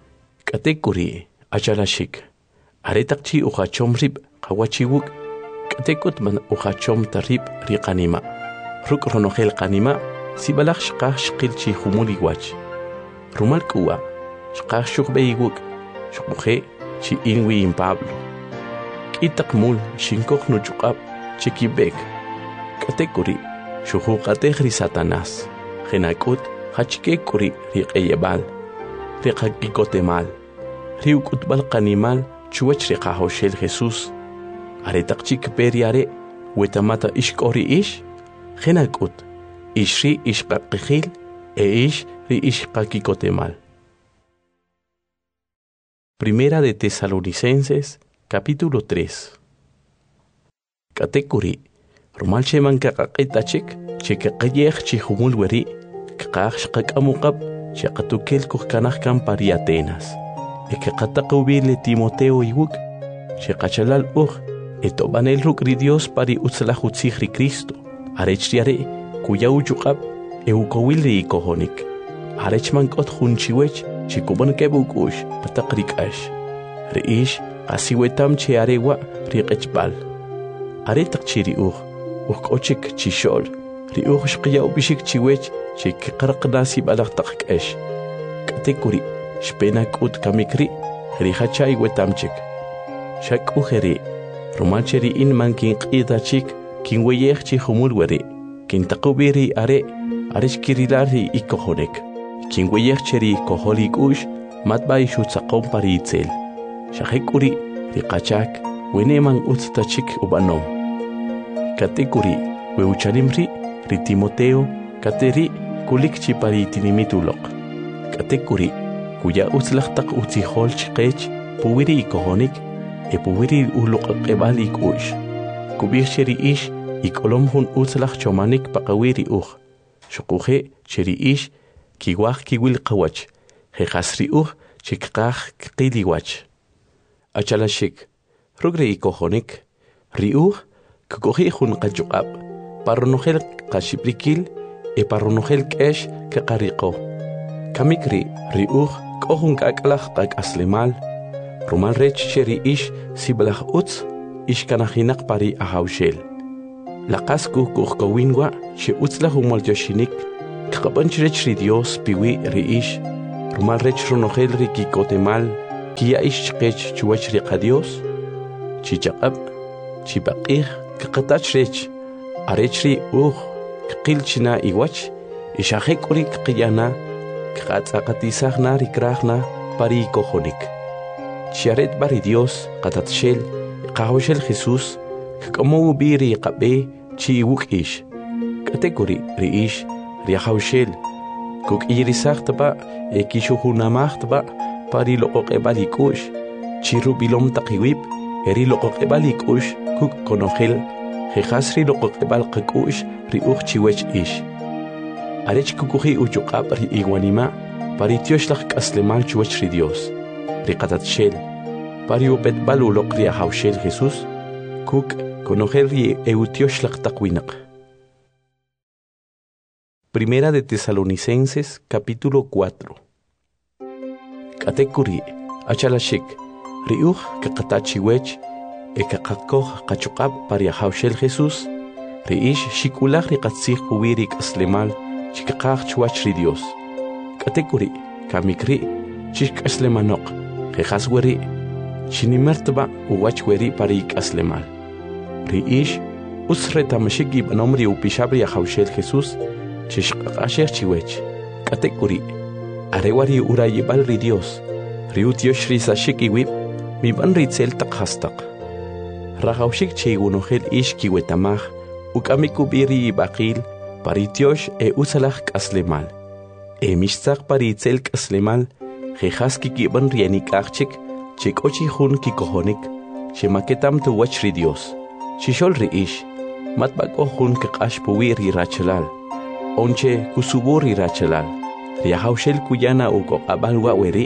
katekuri achalashik aretaqchi uqachom rib qawachiwuk katekut man uqachom tarib ri qanima ruk ronogel qanima sibalaj shqaj shqilchi humuli wach rumal kuwa shqaj shuqbeyiwuk shuquje chi inwi in Pablo k'itaq mul shinkoj nuchuqab chikibek katekuri shuju qatej ri Satanás jenakut hachkekuri ri qeyebal ri qakikotemal ri ukutbal qanimal chuwach ri qahoshel Jesús aretaqchik periare wetamata ishk'ori jenakut ri ishqaqijil ri ishqakikotemal. Primera de Tesalonicenses capítulo 3. Katekuri rumal cheman kaqaqitachik chekaqayej chihumul weri kaqaj shqaqamuqab chaqatukel kuhkanaj kan pari Atenas ekaqataqubile Timoteo iwuk cheqachalal etobanel ruk ri Dios pari utzlaj utzih ri Cristo arech riare kuya uchuqab eukowil ri kohonik arech mankot junchiwech chikubon kebukush pataqrikash ri asiwetam che arewa ri qechbal aretaq chiri kochik chishol ri shqiya ubishik chiwech chik qarqnasi balaq taqkesh katekuri shpena kut kamikri ri hachay wetamchik shak ujeri romancheri in mankin qidachik kin weyej chi humul weri kin taqubiri arech kirilari ikohonek kin weyej cheri koholik matbay shutzaqom paritzel shahekuri ri qachak weneman utztachik ubanom katekuri weuchalimri ri Timoteo kateri kulikchi paritinimituloq katekuri kuya utzlaqtaq utzihol chiqech puwiri ikohonik puwiri uluqaqebal ikush kubir cheri ikolom hun utzlaq chomanik paqawiri shuquje cheri kiwaj kiwil qawach jejasri chikqaj qiliwach achalashik rugre ikohonik ri kukoji jun qachuqab parronogel qashiprikil parronogel k'ex kaqariqo kamikri ri k'ojun k'aklaj qak'aslemal rumal rech cheri siblaj utz ishkanajinaq pari ahawshel laqas kujkujkowinwa che utzlaj umolyoxinik Kakapanch rech ri Dios piwi ri ish. Rumal rech ronogel ri kikotemal. Kia ish chkech chuach ri Dios. Chichakab. Chipakih kakatach rech. Arech ri Kakilchina iwach. Ishahek uri kakiyana. Kakatzakatisagna ri krahna pari kohonik. Chiaret bari Dios katatshel. Kahoshel Jesús. Kakamu biri kabe chi iwuk ish. Katekuri ri ish. Riahaushel, kuk irisachtaba, ekishuhunamachtaba, pari loqoqebalikush, chirubilom takiwip, eri loqoqebalikush, kuk konogel, jejasri loqoqebalkush, riuch chiwech ish. Arech kukuhi uchukab ri iguanima, pari tioshlach kaslemal chuwech ri Dios, riqatatshel, pari upetbaluloq riahaushel Jesús, kuk konogel ri eutioslach takwinak. Primera de Tesalonicenses, capítulo 4. Katekuri, achalashik, riuch kakatachiwech, ekakakoh kachukab pariahaushel Jesús, reish shikulach rikatzich puwirik aslemal, chikakach chuach ri Dios. Katekuri, kamikri, chik aslemanok, jejasweri, chinimertba uwachweri parik aslemal. Reish, usretamashik ibanomri upishabri ahaushel Jesús, Chishkasher chiwech, katekuri, arewari urayibal ri Dios, riutiosh risashik iwip, miban ritzel takhastak. Rahaushik chigunohel ish kiwetamach, ukamikubiri ibakil, paritiosh usalach kaslemal. Mishtzak paritzel kaslemal, jejaski kiban rienikachik, chikochi hun kikohonik, shemaketam tu wach ri Dios. Shishol ri ish, matbako hun kakash puwiri rachalal. Onche kusuburi rachalal, riahaushel kuyana uko abalwa weri,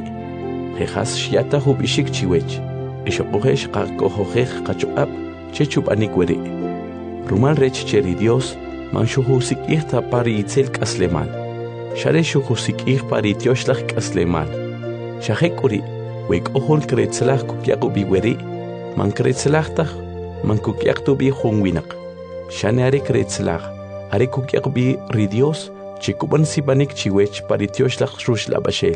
jejas shiata hubishik chiwech, ishokohesh kakohojej kachoab, chechupanik weri. Rumal rech cheri Dios, manshuhusik ihta pari itzel kaslemal, share shuhusik ih pari tioshlach kaslemal. Shahekuri, wek ohon kretzelach kukyakubi weri, man kretzelach man kukyaktubi hungwinak, shaneare kretzelach. Are kukyakbi ri Dios, chikuban sibanik chiwech paritioslach rushla bashel.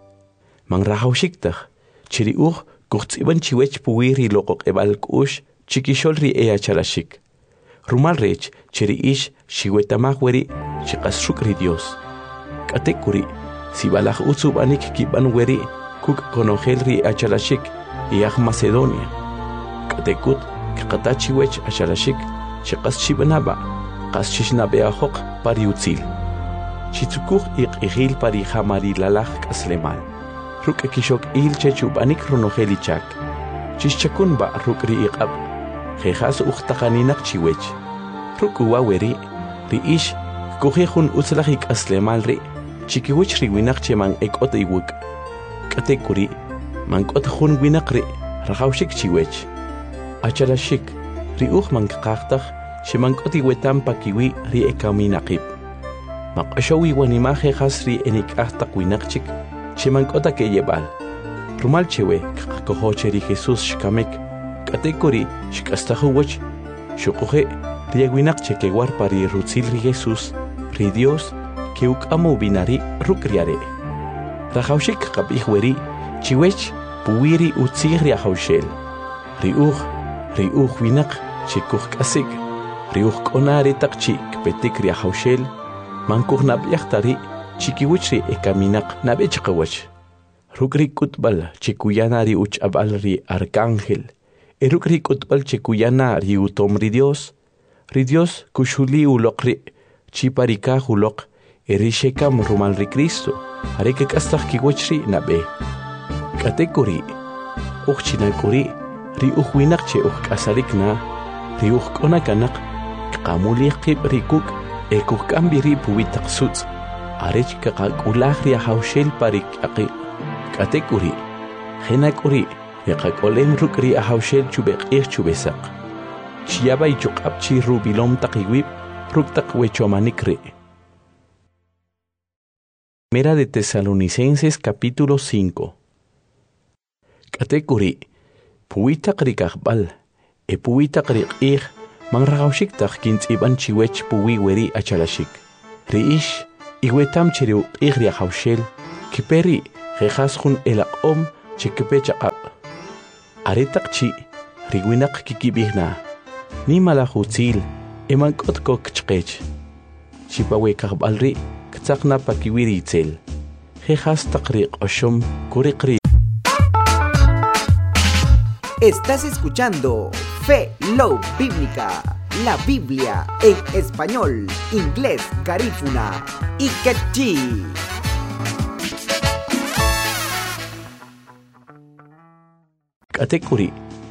Man rahaushiktak, chiri kuchtsiban chiwech puwiri lokok ebalkush, chikishol ri chalashik. Rumal rech, chiri ish, shiwetamach weri, chikasruk ri Dios. Katekuri, sibalach utsubanik kiban weri, kuk konogel ri chalashik, iach Macedonia. Katekut, kakatachiwech chalashik, chikas chibanaba. Qaschishna beahok pariutzil. Chitsukuch iqihil pari hamari lalach kaslemal. Ruk ekishok il chechubanik ronogelichak. Chischakun ba ruk ri iqab. Jejas uchtaqaninak chiwech. Ruk uwaweri, ri ish, kuhihun utzlahik aslemal ri, chikiwich ri winak cheman ekot iwuk. Katekuri, mankot hun winak ri, rahaushik chiwech. Achalashik, ri man kakaktak, Shimankoti wetam pakiwi ri ekaminakip. Makashawi wanimaje hasri enikahta kwinakchik, shimankota ke yebal. Rumal chewe, kakakohoche ri Jesús shkamek, katekuri shkastahuwach, shukuhe, riagwinakche ke warpari rutzil ri Jesús, ri Dios, ke ukamu binari rukriare. Rahaushik kapihweri, chiwech, puwiri utzig riahaushel. Riuch winak, chikuch kasik. Riuch konari takchi petik riahaushel, mankuch nabiachtari, chikiwichri ekaminak nabechkawach. Rukri kutbal chikuyana ri uchabal ri arcángel, erukri kutbal chikuyana ri utomri Dios kushuli ulokri, chiparika ulok, erishekam rumal ri Cristo, areke kastak kiwichri nabe. Katekuri, uchchinakuri, ri uchwinakche uchkasalikna, ri uchkonakanak, Kamuli rikuk, ekuk kambiri puwitak suts, arech kakakulah riahaushel parik aki. Katekuri, henakuri, yakakolem rukri ahaushel chubek chubesak. Chiaba ichukab chi rubilom takiwip, ruktak wechomanikri. Primera de Tesalonicenses capítulo 5. Katekuri, puwitak rikakbal, puwitak rikih, man rahaushik tak kintz iban chiwech puwi weri achalashik. Riish, Iwetam cheriu igria haushel, kiperi jejasjun elaqom chekepechaqab. Aretak chi, riguinak kikibihna. Ni malahutzil, emankotko kchkech. Chipawe kahbalri, ktsakna pakiwiritzel. Jejas takri oshom kurikri. Estás escuchando Fe Love Bíblica, la Biblia en español, inglés, garífuna y quechí. Katekuri,